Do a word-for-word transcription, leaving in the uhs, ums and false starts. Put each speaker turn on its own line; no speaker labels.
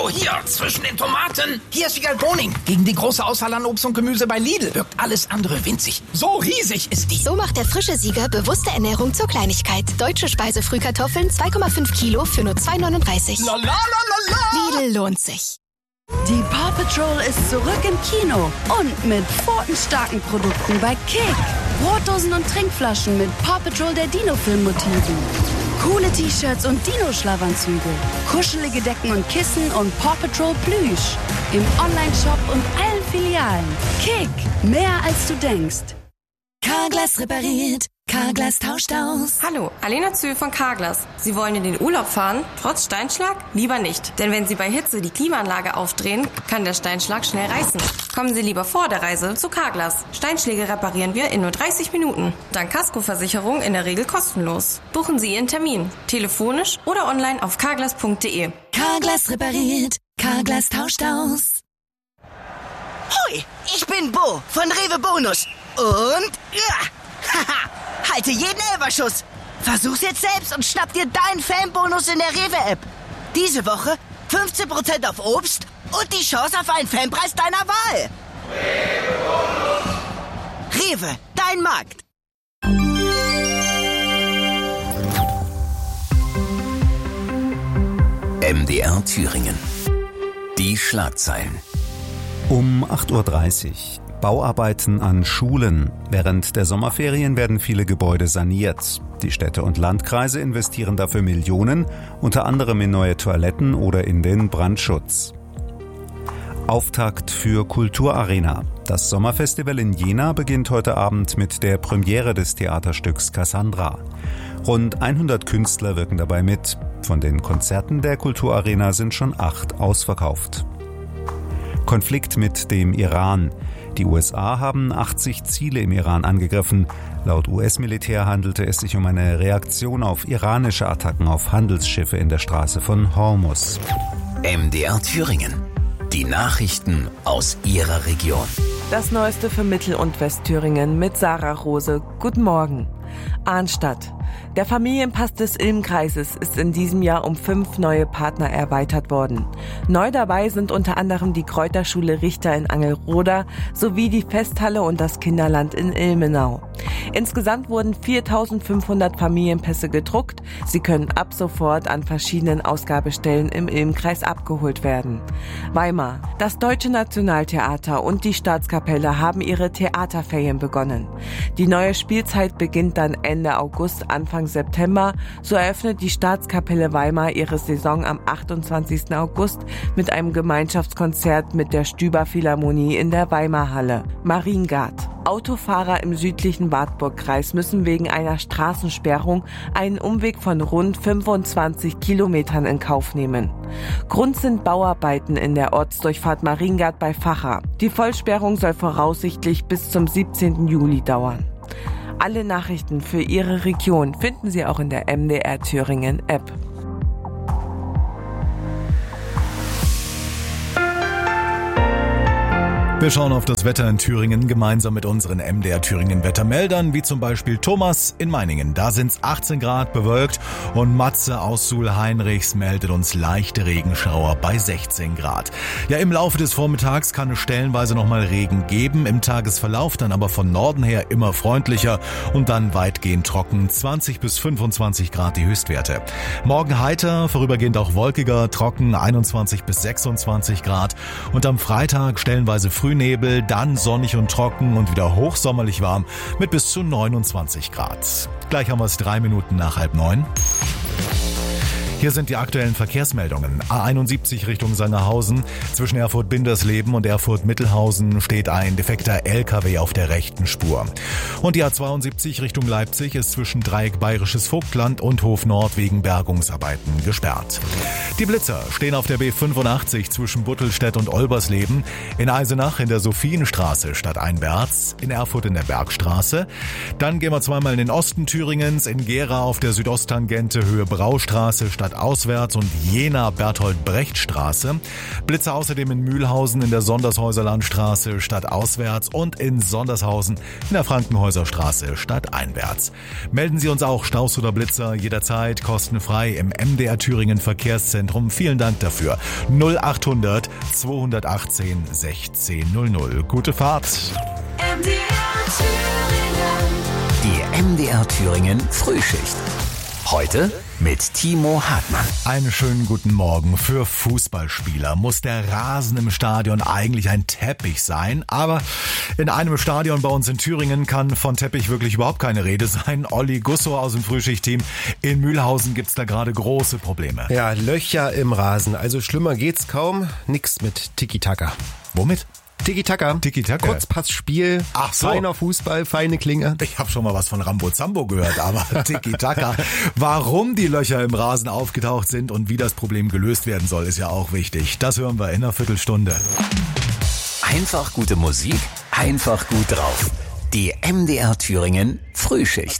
So, hier, zwischen den Tomaten. Hier ist Vigal Boning. Gegen die große Auswahl an Obst und Gemüse bei Lidl wirkt alles andere winzig. So riesig ist die.
So macht der frische Sieger bewusste Ernährung zur Kleinigkeit. Deutsche Speisefrühkartoffeln zwei Komma fünf Kilo für nur zwei neununddreißig.
La la la la la.
Lidl lohnt sich.
Die Paw Patrol ist zurück im Kino und mit pfotenstarken Produkten bei Kick. Brotdosen und Trinkflaschen mit Paw Patrol der Dino-Film-Motiven. Coole T-Shirts und Dino-Schlafanzüge. Kuschelige Decken und Kissen und Paw Patrol Plüsch. Im Online-Shop und allen Filialen. Kick, mehr als du denkst.
Carglass repariert. Carglass tauscht aus.
Hallo, Alena Zühl von Carglass. Sie wollen in den Urlaub fahren, trotz Steinschlag? Lieber nicht. Denn wenn Sie bei Hitze die Klimaanlage aufdrehen, kann der Steinschlag schnell reißen. Kommen Sie lieber vor der Reise zu Carglass. Steinschläge reparieren wir in nur dreißig Minuten. Dank Kaskoversicherung in der Regel kostenlos. Buchen Sie Ihren Termin. Telefonisch oder online auf carglass punkt de.
Carglass repariert. Carglass tauscht aus.
Hoi, ich bin Bo von Rewe Bonus. Und... ja, haha. Halte jeden Elberschuss. Versuch's jetzt selbst und schnapp dir deinen Fanbonus in der Rewe-App. Diese Woche fünfzehn Prozent auf Obst und die Chance auf einen Fanpreis deiner Wahl. Rewe, dein Markt.
M D R Thüringen. Die Schlagzeilen.
Um acht Uhr dreißig. Bauarbeiten an Schulen. Während der Sommerferien werden viele Gebäude saniert. Die Städte und Landkreise investieren dafür Millionen, unter anderem in neue Toiletten oder in den Brandschutz. Auftakt für Kulturarena. Das Sommerfestival in Jena beginnt heute Abend mit der Premiere des Theaterstücks Cassandra. Rund hundert Künstler wirken dabei mit. Von den Konzerten der Kulturarena sind schon acht ausverkauft. Konflikt mit dem Iran. Die U S A haben achtzig Ziele im Iran angegriffen. Laut U S-Militär handelte es sich um eine Reaktion auf iranische Attacken auf Handelsschiffe in der Straße von Hormuz.
M D R Thüringen. Die Nachrichten aus Ihrer Region.
Das Neueste für Mittel- und Westthüringen mit Sarah Rose. Guten Morgen. Arnstadt. Der Familienpass des Ilm-Kreises ist in diesem Jahr um fünf neue Partner erweitert worden. Neu dabei sind unter anderem die Kräuterschule Richter in Angelroda sowie die Festhalle und das Kinderland in Ilmenau. Insgesamt wurden viertausendfünfhundert Familienpässe gedruckt. Sie können ab sofort an verschiedenen Ausgabestellen im Ilm-Kreis abgeholt werden. Weimar. Das Deutsche Nationaltheater und die Staatskapelle haben ihre Theaterferien begonnen. Die neue Spielzeit beginnt dann Ende August, Anfang September. So eröffnet die Staatskapelle Weimar ihre Saison am achtundzwanzigsten August mit einem Gemeinschaftskonzert mit der Stüber Philharmonie in der Weimarhalle. Mariengard. Autofahrer im südlichen Wartburgkreis müssen wegen einer Straßensperrung einen Umweg von rund fünfundzwanzig Kilometern in Kauf nehmen. Grund sind Bauarbeiten in der Ortsdurchfahrt Mariengard bei Vacha. Die Vollsperrung soll voraussichtlich bis zum siebzehnten Juli dauern. Alle Nachrichten für Ihre Region finden Sie auch in der M D R Thüringen App.
Wir schauen auf das Wetter in Thüringen gemeinsam mit unseren M D R Thüringen Wettermeldern, wie zum Beispiel Thomas in Meiningen. Da sind es achtzehn Grad bewölkt und Matze aus Suhl-Heinrichs meldet uns leichte Regenschauer bei sechzehn Grad. Ja, im Laufe des Vormittags kann es stellenweise nochmal Regen geben, im Tagesverlauf dann aber von Norden her immer freundlicher und dann weitgehend trocken, zwanzig bis fünfundzwanzig Grad die Höchstwerte. Morgen heiter, vorübergehend auch wolkiger, trocken, einundzwanzig bis sechsundzwanzig Grad und am Freitag stellenweise Frühnebel, dann sonnig und trocken und wieder hochsommerlich warm mit bis zu neunundzwanzig Grad. Gleich haben wir es drei Minuten nach halb neun. Hier sind die aktuellen Verkehrsmeldungen. A einundsiebzig Richtung Sangerhausen. Zwischen Erfurt-Bindersleben und Erfurt-Mittelhausen steht ein defekter L K W auf der rechten Spur. Und die A zweiundsiebzig Richtung Leipzig ist zwischen Dreieck Bayerisches Vogtland und Hof Nord wegen Bergungsarbeiten gesperrt. Die Blitzer stehen auf der B fünfundachtzig zwischen Buttelstedt und Olbersleben, in Eisenach in der Sophienstraße stadteinwärts, in Erfurt in der Bergstraße. Dann gehen wir zweimal in den Osten Thüringens, in Gera auf der Südosttangente Höhe Braustraße statt stadtauswärts und Jena-Berthold-Brecht-Straße. Blitzer außerdem in Mühlhausen in der Sondershäuser Landstraße stadtauswärts und in Sondershausen in der Frankenhäuser Straße stadteinwärts. Melden Sie uns auch Staus oder Blitzer jederzeit kostenfrei im M D R Thüringen Verkehrszentrum. Vielen Dank dafür. null achthundert zweihundertachtzehn sechzehn null null. Gute Fahrt.
M D R Thüringen.
Die M D R Thüringen Frühschicht. Heute mit Timo Hartmann.
Einen schönen guten Morgen. Für Fußballspieler muss der Rasen im Stadion eigentlich ein Teppich sein. Aber in einem Stadion bei uns in Thüringen kann von Teppich wirklich überhaupt keine Rede sein. Olli Gusso aus dem Frühschichtteam. In Mühlhausen gibt's da gerade große Probleme.
Ja, Löcher im Rasen. Also schlimmer geht's kaum. Nix mit Tiki-Taka.
Womit?
Tiki-Taka.
Tiki-Taka.
Kurzpassspiel.
Ach so.
Feiner Fußball, feine Klinge.
Ich habe schon mal was von Rambo Zambo gehört, aber Tiki-Taka. Warum die Löcher im Rasen aufgetaucht sind und wie das Problem gelöst werden soll, ist ja auch wichtig. Das hören wir in einer Viertelstunde.
Einfach gute Musik, einfach gut drauf. Die M D R Thüringen Frühschicht.